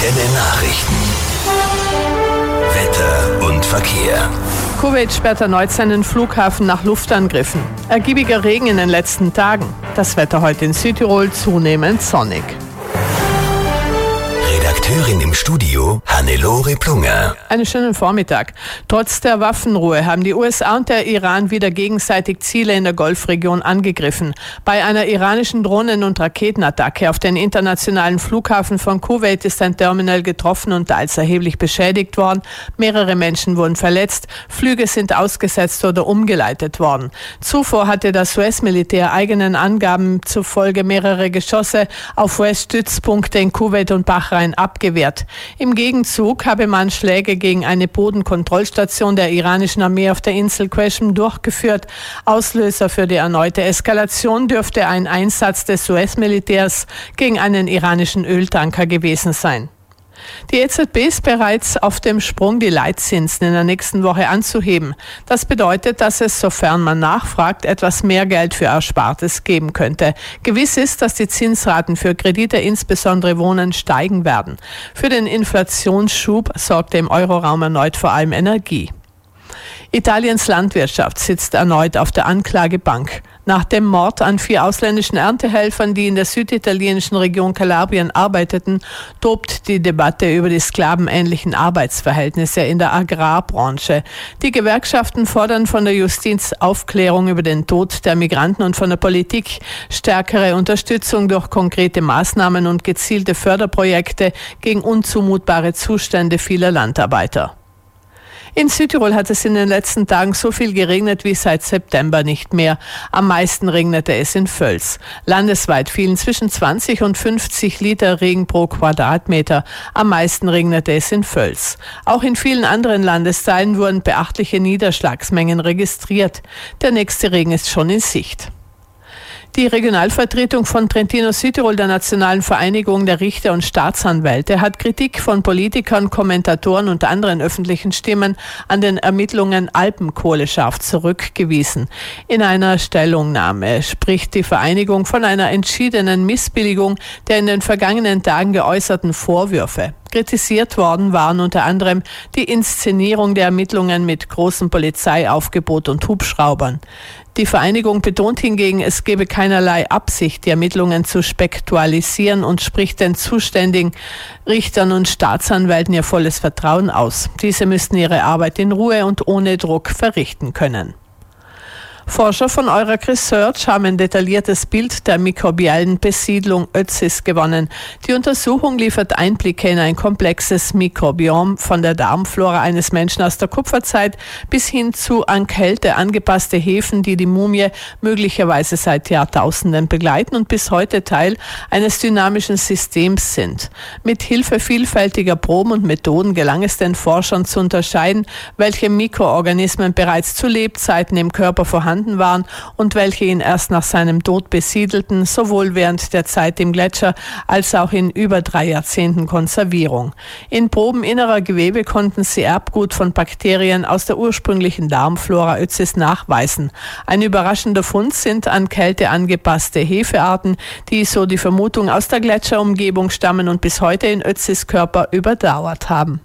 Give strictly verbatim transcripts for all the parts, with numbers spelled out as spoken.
N N Nachrichten. Wetter und Verkehr. Kuwait sperrt erneut seinen Flughafen nach Luftangriffen. Ergiebiger Regen in den letzten Tagen. Das Wetter heute in Südtirol zunehmend sonnig. Redakteurin im Studio Hannelore Plunger. Einen schönen Vormittag. Trotz der Waffenruhe haben die U S A und der Iran wieder gegenseitig Ziele in der Golfregion angegriffen. Bei einer iranischen Drohnen- und Raketenattacke auf den internationalen Flughafen von Kuwait ist ein Terminal getroffen und teils erheblich beschädigt worden. Mehrere Menschen wurden verletzt. Flüge sind ausgesetzt oder umgeleitet worden. Zuvor hatte das U S-Militär eigenen Angaben zufolge mehrere Geschosse auf U S-Stützpunkte in Kuwait und Bahrain abgewehrt. Im Gegenzug habe man Schläge gegen eine Bodenkontrollstation der iranischen Armee auf der Insel Qeshm durchgeführt. Auslöser für die erneute Eskalation dürfte ein Einsatz des U S-Militärs gegen einen iranischen Öltanker gewesen sein. Die E Z B ist bereits auf dem Sprung, die Leitzinsen in der nächsten Woche anzuheben. Das bedeutet, dass es, sofern man nachfragt, etwas mehr Geld für Erspartes geben könnte. Gewiss ist, dass die Zinsraten für Kredite, insbesondere Wohnen, steigen werden. Für den Inflationsschub sorgte im Euroraum erneut vor allem Energie. Italiens Landwirtschaft sitzt erneut auf der Anklagebank. Nach dem Mord an vier ausländischen Erntehelfern, die in der süditalienischen Region Kalabrien arbeiteten, tobt die Debatte über die sklavenähnlichen Arbeitsverhältnisse in der Agrarbranche. Die Gewerkschaften fordern von der Justiz Aufklärung über den Tod der Migranten und von der Politik stärkere Unterstützung durch konkrete Maßnahmen und gezielte Förderprojekte gegen unzumutbare Zustände vieler Landarbeiter. In Südtirol hat es in den letzten Tagen so viel geregnet wie seit September nicht mehr. Am meisten regnete es in Völs. Landesweit fielen zwischen zwanzig und fünfzig Liter Regen pro Quadratmeter. Am meisten regnete es in Völs. Auch in vielen anderen Landesteilen wurden beachtliche Niederschlagsmengen registriert. Der nächste Regen ist schon in Sicht. Die Regionalvertretung von Trentino Südtirol der Nationalen Vereinigung der Richter und Staatsanwälte hat Kritik von Politikern, Kommentatoren und anderen öffentlichen Stimmen an den Ermittlungen Alpenkohle scharf zurückgewiesen. In einer Stellungnahme spricht die Vereinigung von einer entschiedenen Missbilligung der in den vergangenen Tagen geäußerten Vorwürfe. Kritisiert worden waren unter anderem die Inszenierung der Ermittlungen mit großem Polizeiaufgebot und Hubschraubern. Die Vereinigung betont hingegen, es gebe keinerlei Absicht, die Ermittlungen zu spektualisieren und spricht den zuständigen Richtern und Staatsanwälten ihr volles Vertrauen aus. Diese müssten ihre Arbeit in Ruhe und ohne Druck verrichten können. Forscher von Eurac Research haben ein detailliertes Bild der mikrobiellen Besiedlung Ötzis gewonnen. Die Untersuchung liefert Einblicke in ein komplexes Mikrobiom von der Darmflora eines Menschen aus der Kupferzeit bis hin zu an Kälte angepasste Hefen, die die Mumie möglicherweise seit Jahrtausenden begleiten und bis heute Teil eines dynamischen Systems sind. Mit Hilfe vielfältiger Proben und Methoden gelang es den Forschern zu unterscheiden, welche Mikroorganismen bereits zu Lebzeiten im Körper vorhanden waren und welche ihn erst nach seinem Tod besiedelten, sowohl während der Zeit im Gletscher als auch in über drei Jahrzehnten Konservierung. In Proben innerer Gewebe konnten sie Erbgut von Bakterien aus der ursprünglichen Darmflora Ötzis nachweisen. Ein überraschender Fund sind an Kälte angepasste Hefearten, die, so die Vermutung, aus der Gletscherumgebung stammen und bis heute in Ötzis Körper überdauert haben.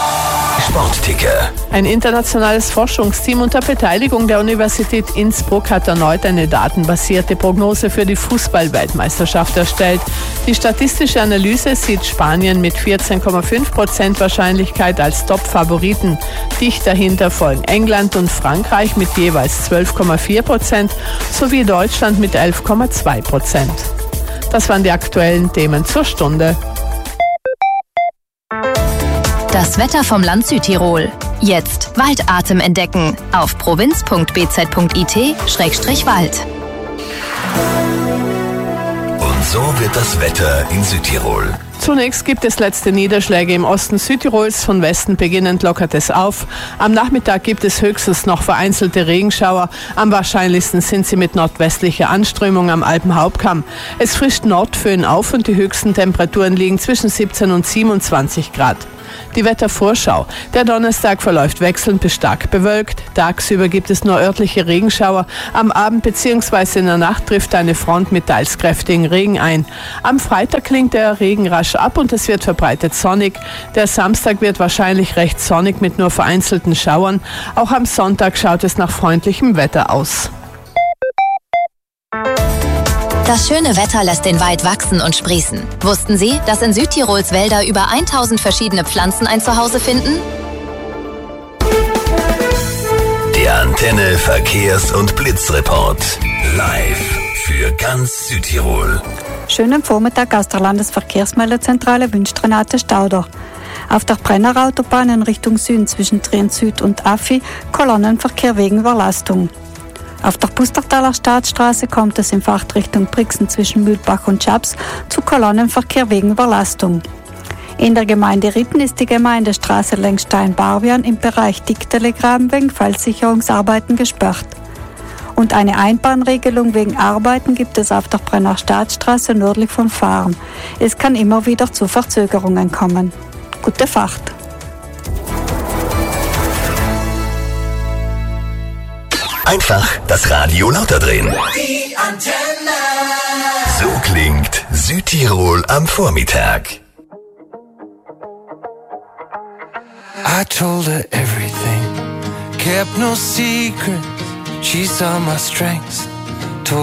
Sportticker. Ein internationales Forschungsteam unter Beteiligung der Universität Innsbruck hat erneut eine datenbasierte Prognose für die Fußball-Weltmeisterschaft erstellt. Die statistische Analyse sieht Spanien mit vierzehn Komma fünf Prozent Wahrscheinlichkeit als Top-Favoriten. Dicht dahinter folgen England und Frankreich mit jeweils zwölf Komma vier Prozent sowie Deutschland mit elf Komma zwei Prozent. Das waren die aktuellen Themen zur Stunde. Das Wetter vom Land Südtirol. Jetzt Waldatem entdecken auf provinz punkt b z punkt i t Schrägstrich Wald. Und so wird das Wetter in Südtirol. Zunächst gibt es letzte Niederschläge im Osten Südtirols. Von Westen beginnend lockert es auf. Am Nachmittag gibt es höchstens noch vereinzelte Regenschauer. Am wahrscheinlichsten sind sie mit nordwestlicher Anströmung am Alpenhauptkamm. Es frischt Nordföhn auf und die höchsten Temperaturen liegen zwischen siebzehn und siebenundzwanzig Grad. Die Wettervorschau. Der Donnerstag verläuft wechselnd bis stark bewölkt. Tagsüber gibt es nur örtliche Regenschauer. Am Abend bzw. in der Nacht trifft eine Front mit teils kräftigen Regen ein. Am Freitag klingt der Regen rasch rasch ab und es wird verbreitet sonnig. Der Samstag wird wahrscheinlich recht sonnig mit nur vereinzelten Schauern. Auch am Sonntag schaut es nach freundlichem Wetter aus. Das schöne Wetter lässt den Wald wachsen und sprießen. Wussten Sie, dass in Südtirols Wälder über tausend verschiedene Pflanzen ein Zuhause finden? Der Antenne Verkehrs- und Blitzreport. Live für ganz Südtirol. Schönen Vormittag aus der Landesverkehrsmeldezentrale wünscht Renate Stauder. Auf der Brennerautobahn in Richtung Süden zwischen Trient Süd und Affi Kolonnenverkehr wegen Überlastung. Auf der Pustertaler Staatsstraße kommt es in Fahrtrichtung Brixen zwischen Mühlbach und Schaps zu Kolonnenverkehr wegen Überlastung. In der Gemeinde Ritten ist die Gemeindestraße längs Stein-Barbian im Bereich Dickdelegraben wegen Fallsicherungsarbeiten gesperrt. Und eine Einbahnregelung wegen Arbeiten gibt es auf der Brenner Staatsstraße nördlich von Fahren. Es kann immer wieder zu Verzögerungen kommen. Gute Fahrt! Einfach das Radio lauter drehen. Die Antenne. So klingt Südtirol am Vormittag. I told her everything, kept no secrets. She saw my strengths